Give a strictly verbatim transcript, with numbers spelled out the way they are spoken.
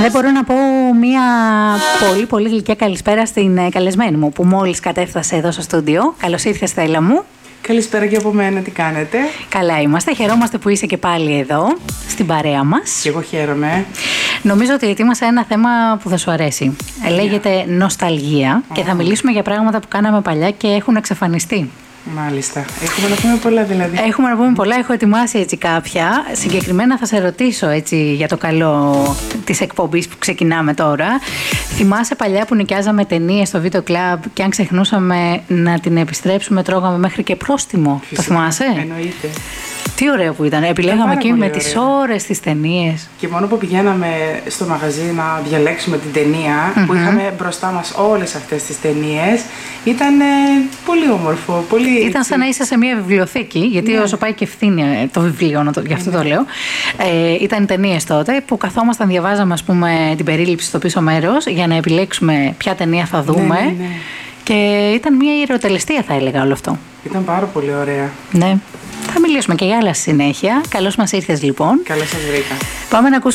Δεν μπορώ να πω μια πολύ πολύ γλυκιά καλησπέρα στην καλεσμένη μου που μόλις κατέφτασε εδώ στο στούντιο. Καλώς ήρθες, Στέλλα μου. Καλησπέρα και από μένα, τι κάνετε? Καλά είμαστε, χαιρόμαστε που είσαι και πάλι εδώ στην παρέα μας. Και εγώ χαίρομαι. Νομίζω ότι ετοίμασα ένα θέμα που θα σου αρέσει. Yeah. Λέγεται νοσταλγία oh. και θα μιλήσουμε για πράγματα που κάναμε παλιά και έχουν εξαφανιστεί. Μάλιστα. Έχουμε να πούμε πολλά δηλαδή. Έχουμε να πούμε πολλά. Έχω ετοιμάσει έτσι κάποια. Συγκεκριμένα θα σε ρωτήσω έτσι για το καλό της εκπομπής που ξεκινάμε τώρα. Θυμάσαι παλιά που νοικιάζαμε ταινίες στο βίντεο κλαμπ και αν ξεχνούσαμε να την επιστρέψουμε τρώγαμε μέχρι και πρόστιμο? Φυσικά, το θυμάσαι? Εννοείται. Τι ωραίο που ήταν. Επιλέγαμε εκεί με τις ώρες τις ταινίες. Και μόνο που πηγαίναμε στο μαγαζί να διαλέξουμε την ταινία, mm-hmm. που είχαμε μπροστά μας όλες αυτές τις ταινίες, ήταν ε, πολύ όμορφο. Πολύ... Ήταν σαν να είσαι σε μια βιβλιοθήκη, γιατί yeah. όσο πάει και ευθύνη το βιβλίο, γι' αυτό yeah. το λέω. Ε, ήταν ταινίες τότε που καθόμασταν, διαβάζαμε ας πούμε την περίληψη στο πίσω μέρος για να επιλέξουμε ποια ταινία θα δούμε. Ναι, ναι, ναι. Και ήταν μια ιεροτελεστία, θα έλεγα, όλο αυτό. Ήταν πάρα πολύ ωραία. Ναι. Θα μιλήσουμε και για άλλα συνέχεια. Καλώς μας ήρθες λοιπόν. Καλώς σας βρήκα. Πάμε να ακούσουμε